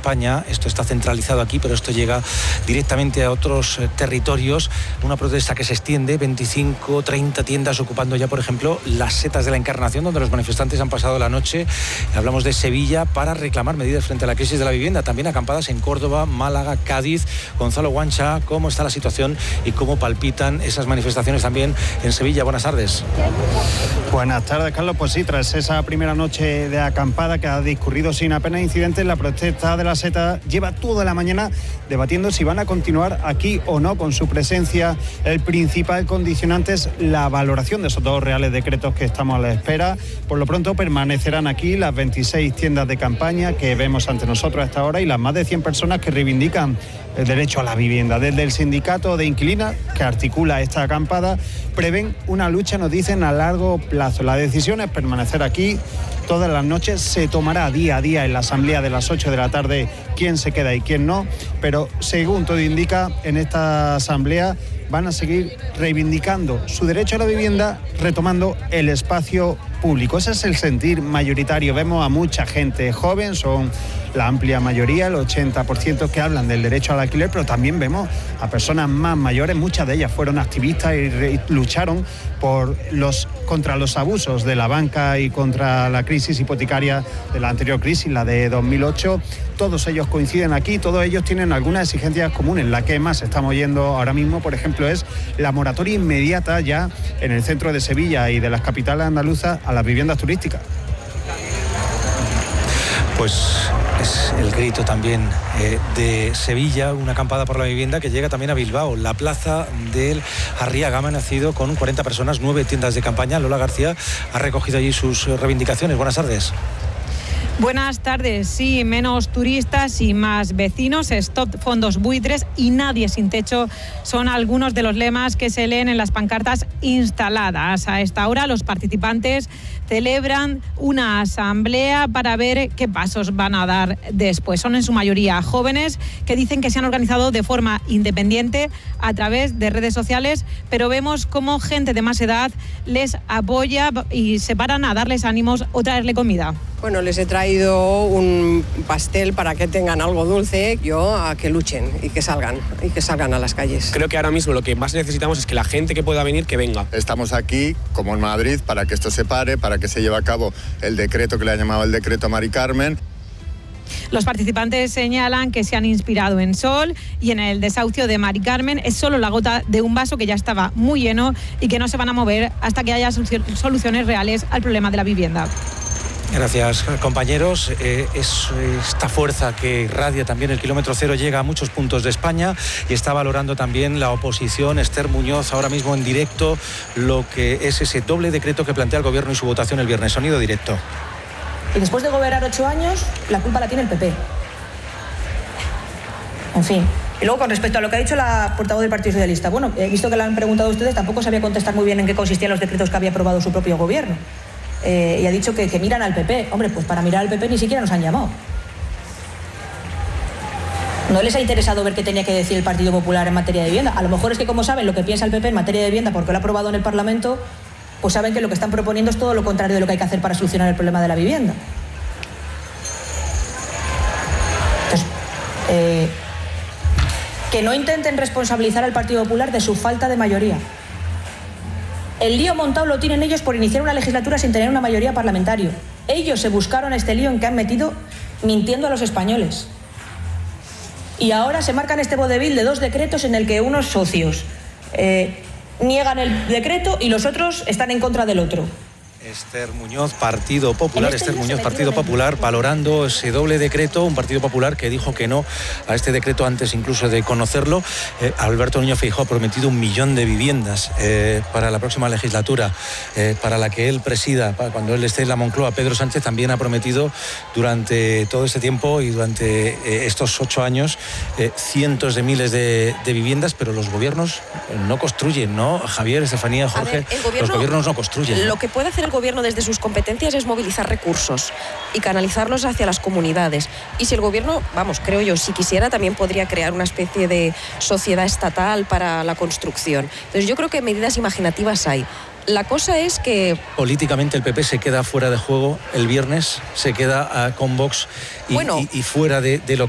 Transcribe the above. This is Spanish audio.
España. Esto está centralizado aquí, pero esto llega directamente a otros territorios. Una protesta que se extiende, 25, 30 tiendas ocupando ya, por ejemplo, las Setas de la Encarnación, donde los manifestantes han pasado la noche. Hablamos de Sevilla para reclamar medidas frente a la crisis de la vivienda. También acampadas en Córdoba, Málaga, Cádiz. Gonzalo Guancha, ¿cómo está la situación y cómo palpitan esas manifestaciones también en Sevilla? Buenas tardes. Buenas tardes, Carlos. Pues sí, tras esa primera noche de acampada que ha discurrido sin apenas incidentes, la protesta de la Seta lleva toda la mañana debatiendo si van a continuar aquí o no con su presencia. El principal condicionante es la valoración de esos dos reales decretos que estamos a la espera. Por lo pronto permanecerán aquí las 26 tiendas de campaña que vemos ante nosotros a esta hora y las más de 100 personas que reivindican el derecho a la vivienda. Desde el sindicato de inquilinas que articula esta acampada prevén una lucha, nos dicen, a largo plazo. La decisión es permanecer aquí todas las noches. Se tomará día a día en la asamblea de las 8 de la tarde quién se queda y quién no, pero según todo indica, en esta asamblea van a seguir reivindicando su derecho a la vivienda, retomando el espacio público. Ese es el sentir mayoritario. Vemos a mucha gente joven, son la amplia mayoría, el 80%, que hablan del derecho al alquiler, pero también vemos a personas más mayores, muchas de ellas fueron activistas y lucharon contra los abusos de la banca y contra la crisis hipotecaria de la anterior crisis, la de 2008. Todos ellos coinciden aquí, todos ellos tienen algunas exigencias comunes. La que más estamos oyendo ahora mismo, por ejemplo, es la moratoria inmediata ya en el centro de Sevilla y de las capitales andaluzas a las viviendas turísticas. Pues es el grito también de Sevilla, una acampada por la vivienda que llega también a Bilbao. La plaza del Arriaga ha amanecido con 40 personas, 9 tiendas de campaña. Lola García ha recogido allí sus reivindicaciones. Buenas tardes. Buenas tardes. Sí, menos turistas y más vecinos, stop fondos buitres y nadie sin techo son algunos de los lemas que se leen en las pancartas instaladas. A esta hora los participantes celebran una asamblea para ver qué pasos van a dar después. Son en su mayoría jóvenes que dicen que se han organizado de forma independiente a través de redes sociales, pero vemos cómo gente de más edad les apoya y se paran a darles ánimos o traerle comida. Bueno, les he traído un pastel para que tengan algo dulce, a que luchen y que salgan a las calles. Creo que ahora mismo lo que más necesitamos es que la gente que pueda venir, que venga. Estamos aquí, como en Madrid, para que esto se pare, para que se lleve a cabo el decreto que le ha llamado el decreto Mari Carmen. Los participantes señalan que se han inspirado en Sol y en el desahucio de Mari Carmen. Es solo la gota de un vaso que ya estaba muy lleno y que no se van a mover hasta que haya soluciones reales al problema de la vivienda. Gracias, compañeros. Es esta fuerza que irradia también el kilómetro cero, llega a muchos puntos de España y está valorando también la oposición. Esther Muñoz, ahora mismo en directo, lo que es ese doble decreto que plantea el Gobierno y su votación el viernes. Sonido directo. Y después de gobernar 8 años, la culpa la tiene el PP. En fin. Y luego, con respecto a lo que ha dicho la portavoz del Partido Socialista, bueno, he visto que le han preguntado a ustedes, tampoco sabía contestar muy bien en qué consistían los decretos que había aprobado su propio Gobierno. Y ha dicho que miran al PP. Hombre, pues para mirar al PP ni siquiera nos han llamado. ¿No les ha interesado ver qué tenía que decir el Partido Popular en materia de vivienda? A lo mejor es que, como saben lo que piensa el PP en materia de vivienda porque lo ha aprobado en el Parlamento, pues saben que lo que están proponiendo es todo lo contrario de lo que hay que hacer para solucionar el problema de la vivienda. Entonces, que no intenten responsabilizar al Partido Popular de su falta de mayoría. El lío montado lo tienen ellos por iniciar una legislatura sin tener una mayoría parlamentaria. Ellos se buscaron este lío en que han metido mintiendo a los españoles. Y ahora se marcan este vodevil de 2 decretos en el que unos socios niegan el decreto y los otros están en contra del otro. Esther Muñoz, Partido Popular. Esther Muñoz, Partido Popular, valorando ese doble decreto, un Partido Popular que dijo que no a este decreto antes incluso de conocerlo. Alberto Núñez Feijóo ha prometido 1 millón de viviendas para la próxima legislatura, para la que él presida, cuando él esté en la Moncloa. Pedro Sánchez también ha prometido durante todo este tiempo y durante estos 8 años cientos de miles de viviendas, pero los gobiernos no construyen, ¿no? Javier, Estefanía, Jorge, los gobiernos no construyen. Lo que puede hacer el gobierno desde sus competencias es movilizar recursos y canalizarlos hacia las comunidades. Y si el gobierno, creo yo, si quisiera, también podría crear una especie de sociedad estatal para la construcción. Entonces yo creo que medidas imaginativas hay. La cosa es que políticamente el PP se queda fuera de juego el viernes, se queda con Vox y fuera de lo